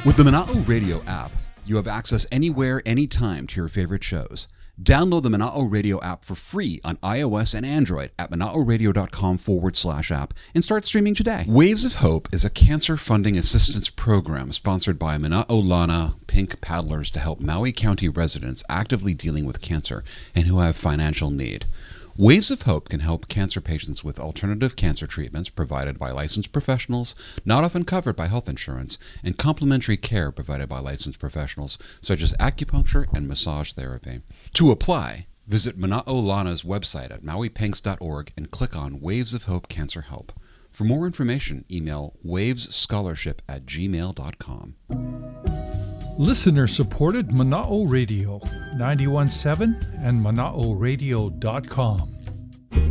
With the Mana'o Radio app, you have access anywhere, anytime to your favorite shows. Download the Mana'o Radio app for free on iOS and Android at manaoradio.com/app and start streaming today. Waves of Hope is a cancer funding assistance program sponsored by Mana'o Lana Pink Paddlers to help Maui County residents actively dealing with cancer and who have financial need. Waves of Hope can help cancer patients with alternative cancer treatments provided by licensed professionals, not often covered by health insurance, and complementary care provided by licensed professionals, such as acupuncture and massage therapy. To apply, visit Mana'o Lana's website at mauipinks.org and click on Waves of Hope Cancer Help. For more information, email wavesscholarship@gmail.com. Listener-supported Mana'o Radio, 91.7 and Mana'oRadio.com.